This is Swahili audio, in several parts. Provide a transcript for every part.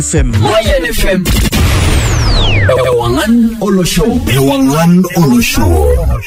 FM. Ewangan Olo Show.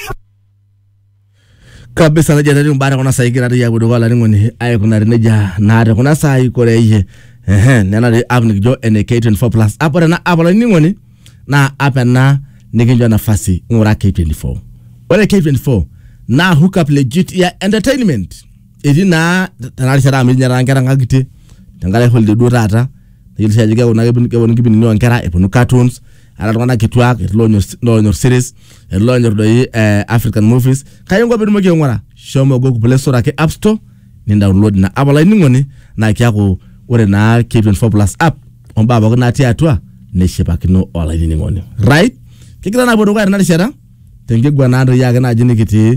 Kabisa na jadari mbara kuna saa ikira ya budu wala ningoni ayo kuna rineja na kuna saa ikore iye nena de avnik jo NK24 plus apora na abola ningoni na apena nikinjwa nafasi ngura K24 wale K24 na hook up legit ya entertainment idi na tanali shara minya rangera ngagite tangale holde do rata yilisha jiga una kibini no ngera eponu cartoons ala twana kitwak lo series lo do African movies kayongo bidu moge ngora shomo go Play Store ke App Store ni download na abala ningoni na kyako ore na K24 plus app on baba ko na ti atwa ne shepa kino online ningoni right kikira na bodo ga na shara tenge gwa na ndo yaga na jini kiti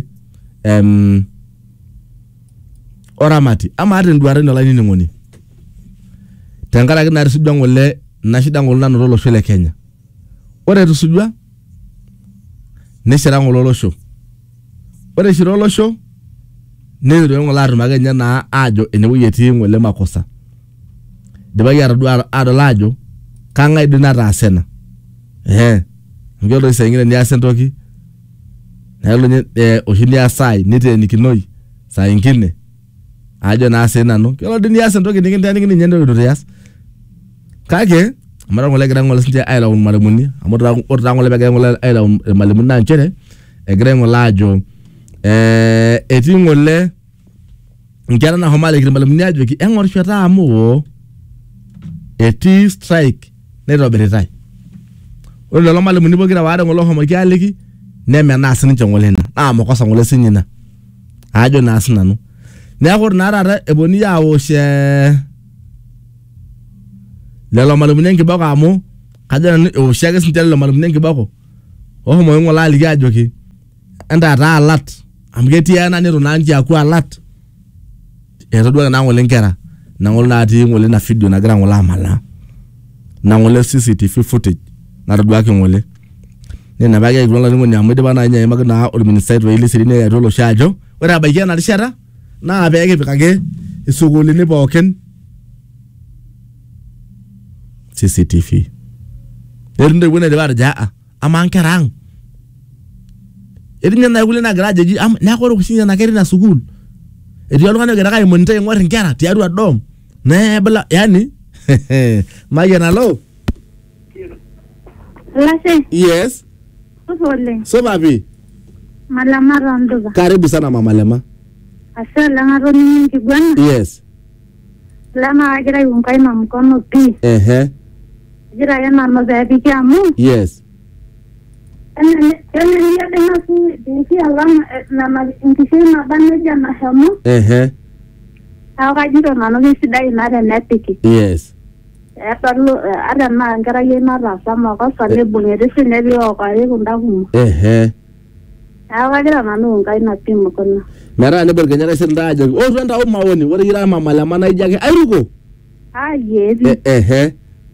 oramati ama ate ndware no online ningoni tangala ga na risudwa ngole na shida ngolna no lo shele Kenya ore rusudwa ne shira ngolo show ore shiro show ne ndo ngola rumaganya na ajo ene wiyeti ngole makosa de bayara do adolajo kanga idina rasena ngelo isengine ni asentoki nalo ohini asai nite nikinoi saa ingine ajo na asena no kelo dini asentoki ningine nyendo do yas kage amara ngole gra ngole sinje ayla un malemuni amora orta ngole bega ngole ayla malemuni na nchere egre ngolajo eti ngole ngara na homale gre malemuni ajo ki engor shata amu eti strike ne roberetai olo lo malemuni bogira wada ngolo homo ki aleki ne me na asin ngole na amokosa ngole sinyina ajo na asina no ne akor na rara eboni ya wo she lelo malemuni ngibako amu kaja na o shege sintelo malemuni ngibako o mo ngola aliki ajo ki enda ta alat amgeti yana ni ronanji aku alat erodwa na ngole ngera na ngole na ati ngole na video na gra ngola mala na ngole CCTV footage na rodwa ke ngole ne na baga iglola ngoni amede bana nya magna organized wa ile sirine ya rolo shajo ora bagia na shara na abege bikage isuguli ni boken CCTV erinde wona de barja amankarang erinya na gule na garage ji na ko kusinya na keri na sugul eriyo ngane gara monte ngor ngara ti adu adom ne bla yani maya na lo Lase. yes so babi Malama Randuba. karibu sana mama Lema Asala ngaroni kigwana. yes Lama agira yunkai mamkono pi. Jira ya mama zaidi kiamu. yes Ene ya tena si alama na intisema bana jana hamu. Awa jiro na no sidai na da netiki. yes Perlu ada na ngara yena rasa mako sale bunyere sineri o kare kunda humu. Awa jira na no ngai na timu kono. mera ne berganya ka senda ajo o renda o mawoni wora ira mama Lema na ijage ayugo yes.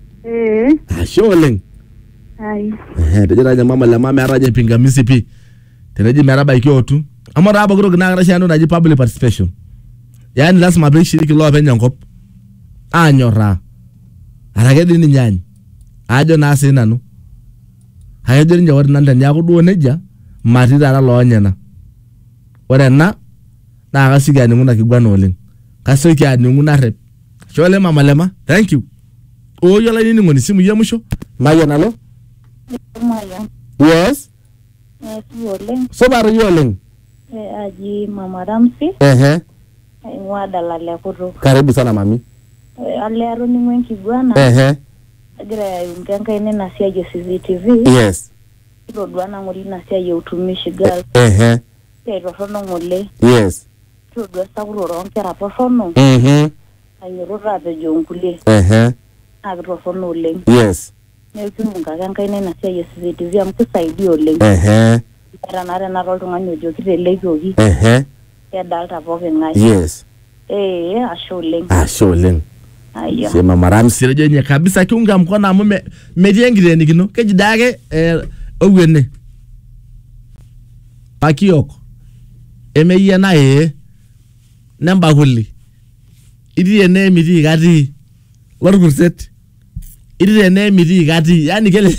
Sholeng Ai. de jira mama Lema mera je pinga misipi teneji mera ba ikiotu amara abogro gna gra shano na ji public participation yani lazima be shiriki lo benya ngop anyora aragedi ni nyani ajo na sina no hayejo nje wor nanda nya kudu neja matira lo nyana ore na kasiga ni nguna kigwana oleng kasoki ani nguna rep shole mama Lema thank you o yola nini ngoni simu ya musho maya nalo Maya. yes Oleng. so bar yoleng Aji Mama Ramsi. Wada la lekuru. karibu sana mami Alero ni mwenki gwana. Agira yungenga ine na siya jo CCTV. yes Ilo duana ngoli na siya yo utumishi girl. Siya irofono ngole. yes Ilo dua sakuro ronkera pofono. Ayurura de jonkule. Agrofono oleng. yes Neku munga ine na siya yo CCTV amkusaidi oleng. Nare na rolto nganyo jo kitelekoki. Ya dalta poke ngai. yes asholeng Aya. sema maram sireje nya kabisa kiunga mkono amu mediengire nikino kejidage ogwene pakiyoko emeye na namba kulli idi ene miti gati lor kurset Iti ne miti kati yani kele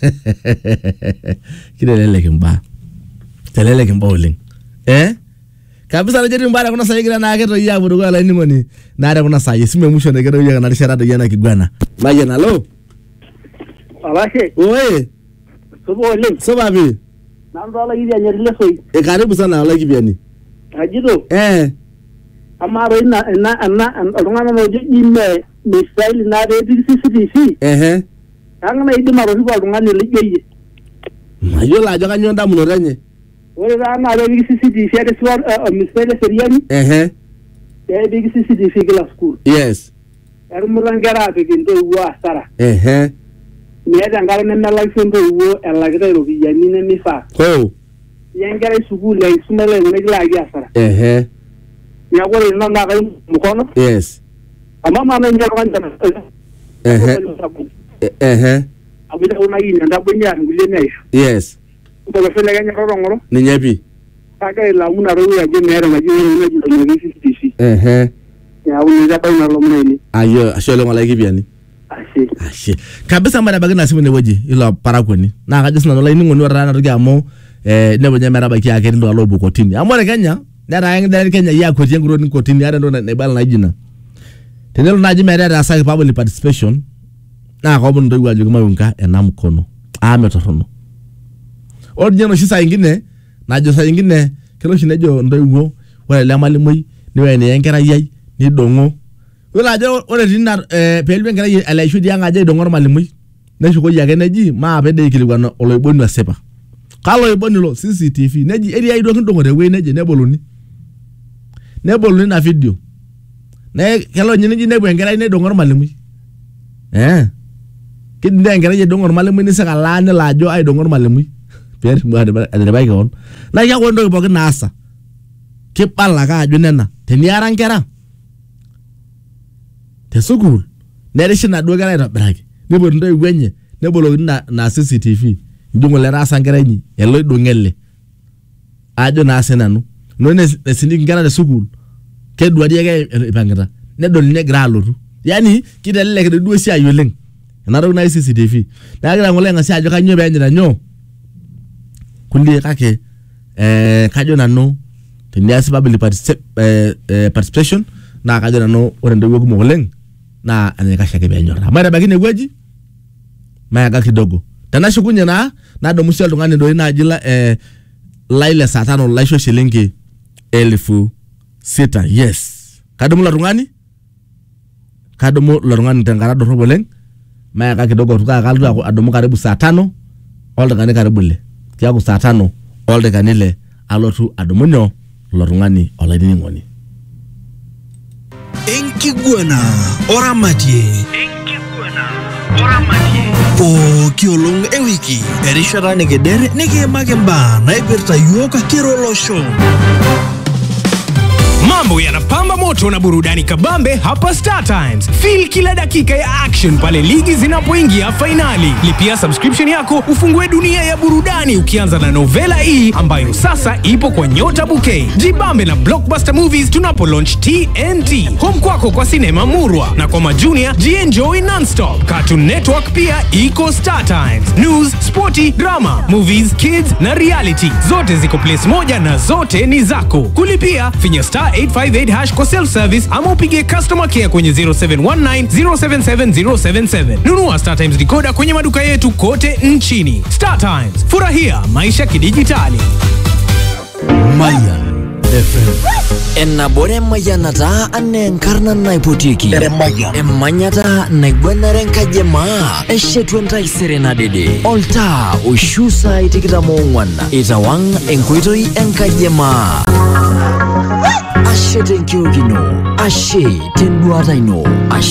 kileleleke mbaya. Teleleke mbaya oleng. Kabisa najeti mbaya kuna saa igira na keto ya budugo ala ningoni. Na ada kuna saa yesime mwisho na keto ya na rishara yana kigwana. Maye na lo. Abashe. Oe. Sobo oleng. Soba bi. Nando ala yidi anyari soi. Karibu sana ala kibiani. Ajito. Amaro ina oltung'anak ojo ime misaili na ready CCTV. Kang'ana idim atoripo oltung'ani lijo yie. Mayiolo ajo kanyo ndamunoto enye. Ore taa naa pepiki CCTV etisipa misaili eseriani. Pepiki CCTV kila school. Yes. Etumuta nkera apik intoiwuo asara. Meeta enkare nemelaki entoiwuo elakita iropiyiani nemifaa. Enkerai sukuul aisuma ile nekilaki asara. Neeku ore ina naa kai mkono. Yes. Ama mama nje kwanza. Abida una yini ndabwenya ngule naisho. Yes. Kwa fele kanya rorongoro. Ninyapi. Kaka ila una roho ya jeme era majini na CCTV. Ya unaweza kwa una lomeni. Ayo, ashole ngala kibiani. Ashe. Kabisa mara bagina simu ne waji ilo parakoni. Na kaje sina nola ini ngoni rana rugi amo nebo nyamera baki yake ndo alo bukotini. Amore Kenya, nara yang Kenya ya koti nguro ni kotini ada ndo na bala na jina. Tenelo naji mere ada sa public participation. Na ko ndo iwaje kuma yunka ena mkono. Metorono. Odjeno shi sa ingine, najo sa ingine kelo shi nejo ndo iwo wala le malimoi ni wene yenkera yai ni dongo. Wala ajo ore tinna pelwe ngara ala shudi anga aje dongor malimoi. Neshuko yake neji ma pede kilikwana oloibonu asepa. Kalo iboni lo CCTV neji eri aido kindongore we neji neboluni na video. Ne kelo nyinyi nebu engera ine dongor malimoi. Kidinde engera je dongor malimoi ni saka lane lajo ai dongor malimoi. Per mwade bai ka on. Na ya wondo iboke na asa. Kipala ka ajo nena. Teniara ngera. Tesukul. Nerishi na duwe ito braki. Nebo ndo igwenye. Nebo lo na CCTV. Ndungo le rasa ngera nyi. Elo dongele. Ajo na ase nanu. No nesindi ngera de sukul. Ke duwadi yake ipangeta. Nedo ne gra lotu. Yani kidelele ke duwe si ayoleng. Naro na CCTV. Na gra ngole ngasi ajo kanyo be nyina nyo. Kundi kake kajo nanu tenia sababu participation na kajo nanu ore ndo yoku mogoleng na anekasha ke benyora mara bagine gwaji maya kidogo tanashukunya na do musi aldungani ndo ina ajila laile saa 5 laisho shilingi 6,000 yes kadomu la rungani tangara do roboleng maya kidogo tuka kaldu adomu karibu saa 5 oldangani karibu le kiaku saa 5 oldangani le alotu adomunyo lorungani olaini ngoni Enkiguana oramatie kiolong ewiki erishata nikidere nikiimaki mbaa naipirta yoka kirolosho. Mambo yanapamba moto na burudani kabambe hapa Star Times. Feel kila dakika ya action pale ligi zinapoingia finali. Lipia subscription yako ufungue dunia ya burudani ukianza na Novela E ambayo sasa ipo kwa Nyota Bouquet. Jibambe na Blockbuster Movies tunapo launch TNT. Home kwako kwa sinema murwa na kwa majunia jienjoy non-stop. Cartoon Network pia iko Star Times. News, sporty, drama, movies, kids na reality. Zote ziko place moja na zote ni zako. Kulipia finya star 858# kwa self service ama upige customer care kwenye 0719077077. Nunua Star Times decoder kwenye maduka yetu kote nchini. Star Times, furahia maisha kidijitali. Mayan FM. Enabore mayanata anenkarna naipotiki. Emanyata naigwenaren kajema. Eshetwentai serenadede. Olta ushusa itikitamo ongwana. Itawang enkuitoi enkajema. Ashe tenkio kino. Ashe tenduata ino. Ashe